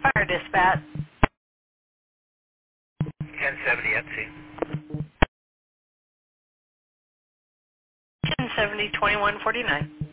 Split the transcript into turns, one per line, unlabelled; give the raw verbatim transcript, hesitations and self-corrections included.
Fire dispatch.
ten seventy at sea.
ten seventy, twenty-one forty-nine.